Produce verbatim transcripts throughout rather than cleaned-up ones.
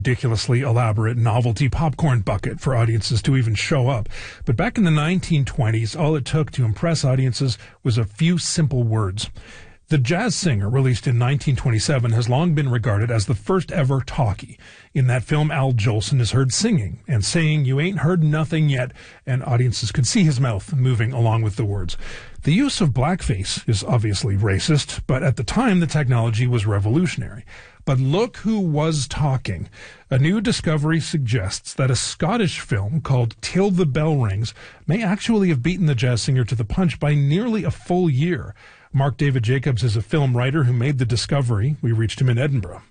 ridiculously elaborate novelty popcorn bucket for audiences to even show up. But back in the nineteen twenties, all it took to impress audiences was a few simple words. The Jazz Singer, released in nineteen twenty-seven, has long been regarded as the first ever talkie. In that film, Al Jolson is heard singing and saying, "You ain't heard nothing yet," and audiences could see his mouth moving along with the words. The use of blackface is obviously racist, but at the time the technology was revolutionary. But look who was talking. A new discovery suggests that a Scottish film called Till the Bell Rings may actually have beaten the Jazz Singer to the punch by nearly a full year. Mark David Jacobs is a film writer who made the discovery. We reached him in Edinburgh.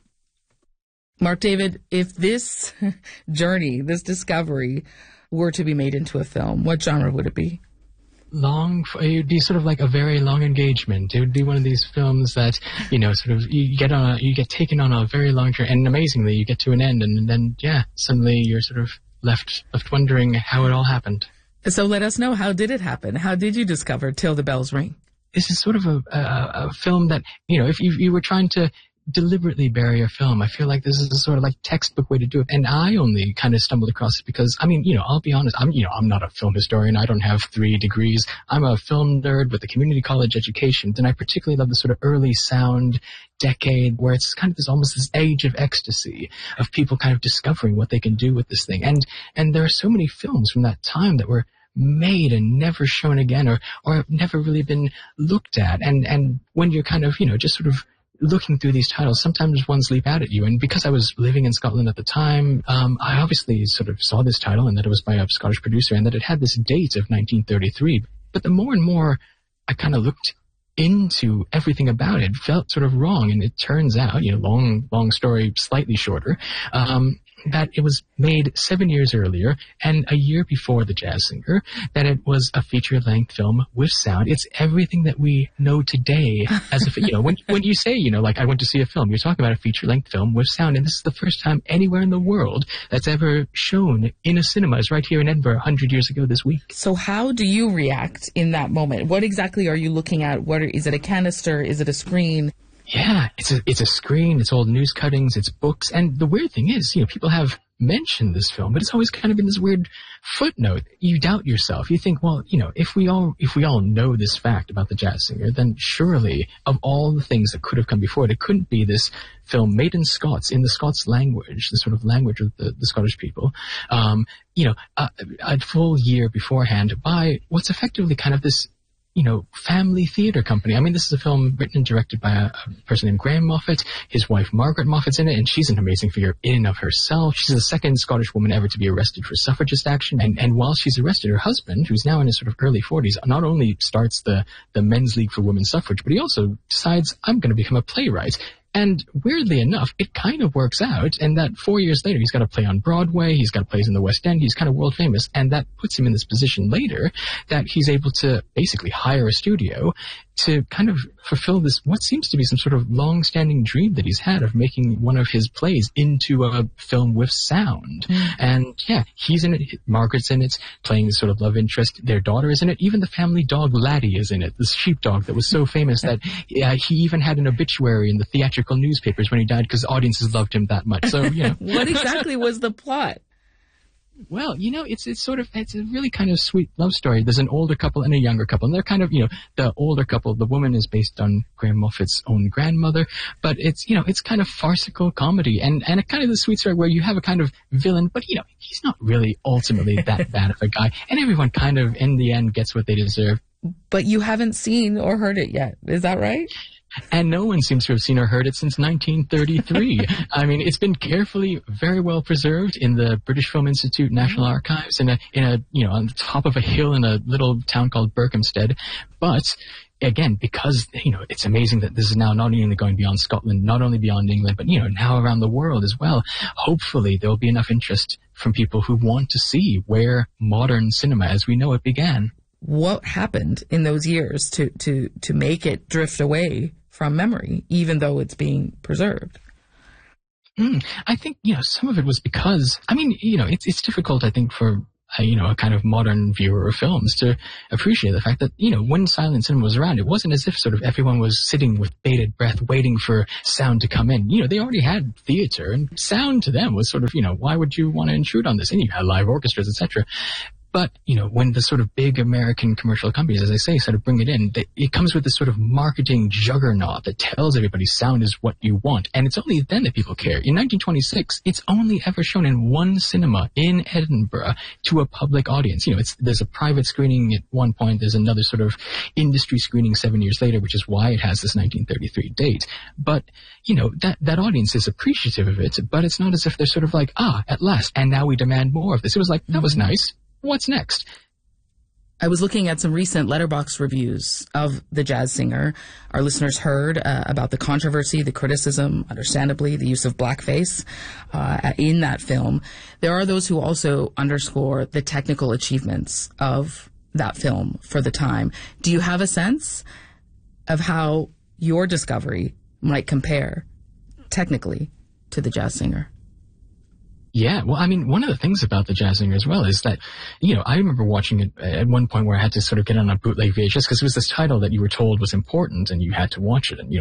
Mark David, if this journey, this discovery were to be made into a film, what genre would it be? Long, it would be sort of like a very long engagement. It would be one of these films that, you know, sort of, you get on a, you get taken on a very long journey, and amazingly, you get to an end, and then, yeah, suddenly you're sort of left, left wondering how it all happened. So let us know, how did it happen? How did you discover Till the Bells Ring? This is sort of a, a, a film that, you know, if you, you were trying to deliberately bury a film, I feel like this is a sort of like textbook way to do it. And I only kind of stumbled across it because, I mean, you know, I'll be honest, I'm, you know, I'm not a film historian. I don't have three degrees. I'm a film nerd with a community college education. And I particularly love the sort of early sound decade where it's kind of this almost this age of ecstasy of people kind of discovering what they can do with this thing. And, and there are so many films from that time that were made and never shown again, or, or have never really been looked at. And, and when you're kind of, you know, just sort of looking through these titles, sometimes ones leap out at you. And because I was living in Scotland at the time, um, I obviously sort of saw this title and that it was by a Scottish producer and that it had this date of nineteen thirty-three. But the more and more I kind of looked into everything about it, felt sort of wrong. And it turns out, you know, long, long story, slightly shorter, um, that it was made seven years earlier and a year before The Jazz Singer, that it was a feature-length film with sound. It's everything that we know today as a, you know, when, when you say, you know, like I went to see a film, you're talking about a feature-length film with sound, and this is the first time anywhere in the world that's ever shown in a cinema. It's right here in Edinburgh one hundred years ago this week. So how do you react in that moment? What exactly are you looking at? What are, is it a canister? Is it a screen? Yeah, it's a, it's a screen, it's old news cuttings, it's books, and the weird thing is, you know, people have mentioned this film, but it's always kind of been this weird footnote. You doubt yourself. You think, well, you know, if we all, if we all know this fact about The Jazz Singer, then surely, of all the things that could have come before it, it couldn't be this film made in Scots, in the Scots language, the sort of language of the, the Scottish people, um, you know, a, a full year beforehand by what's effectively kind of this, you know, family theater company. I mean, this is a film written and directed by a, a person named Graham Moffat. His wife, Margaret Moffat's in it, and she's an amazing figure in and of herself. She's the second Scottish woman ever to be arrested for suffragist action. And, and while she's arrested, her husband, who's now in his sort of early forties, not only starts the, the Men's League for Women's Suffrage, but he also decides, I'm going to become a playwright. And weirdly enough, it kind of works out, and that four years later, he's got a play on Broadway, he's got plays in the West End, he's kind of world famous, and that puts him in this position later that he's able to basically hire a studio to kind of fulfill this, what seems to be some sort of long-standing dream that he's had of making one of his plays into a film with sound. Mm. And yeah, he's in it, Margaret's in it, playing this sort of love interest, their daughter is in it, even the family dog Laddie is in it, this sheepdog that was so famous that uh, he even had an obituary in the theatrical newspapers when he died because audiences loved him that much. So, you know. What exactly was the plot? Well, you know, it's it's sort of, it's a really kind of sweet love story. There's an older couple and a younger couple, and they're kind of, you know, the older couple, the woman is based on Graham Moffat's own grandmother, but it's, you know, it's kind of farcical comedy, and, and a kind of the sweet story where you have a kind of villain, but, you know, he's not really ultimately that bad of a guy, and everyone kind of, in the end, gets what they deserve. But you haven't seen or heard it yet, is that right? And no one seems to have seen or heard it since nineteen thirty-three. I mean, it's been carefully, very well preserved in the British Film Institute National Archives in a, in a, you know, on the top of a hill in a little town called Berkhamsted. But again, because, you know, it's amazing that this is now not only going beyond Scotland, not only beyond England, but, you know, now around the world as well. Hopefully there will be enough interest from people who want to see where modern cinema as we know it began. What happened in those years to, to, to make it drift away from memory, even though it's being preserved? Mm, I think, you know, some of it was because, I mean, you know, it's it's difficult, I think, for a, you know, a kind of modern viewer of films to appreciate the fact that, you know, when silent cinema was around, it wasn't as if sort of everyone was sitting with bated breath waiting for sound to come in. You know, they already had theater, and sound to them was sort of, you know, why would you want to intrude on this? And you had live orchestras, et cetera. But, you know, when the sort of big American commercial companies, as I say, sort of bring it in, they, it comes with this sort of marketing juggernaut that tells everybody sound is what you want. And it's only then that people care. In nineteen twenty-six, it's only ever shown in one cinema in Edinburgh to a public audience. You know, it's, there's a private screening at one point. There's another sort of industry screening seven years later, which is why it has this nineteen thirty-three date. But, you know, that, that audience is appreciative of it, but it's not as if they're sort of like, ah, at last, and now we demand more of this. It was like, that was nice. What's next? I was looking at some recent Letterboxd reviews of The Jazz Singer. Our listeners heard uh, about the controversy, the criticism, understandably, the use of blackface uh, in that film. There are those who also underscore the technical achievements of that film for the time. Do you have a sense of how your discovery might compare technically to The Jazz Singer? Yeah, well, I mean, one of the things about The Jazz Singer as well is that, you know, I remember watching it at one point where I had to sort of get on a bootleg V H S because it was this title that you were told was important and you had to watch it. And, you know,